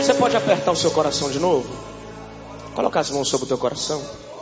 Você pode apertar o seu coração de novo? Colocar as mãos sobre o teu coração.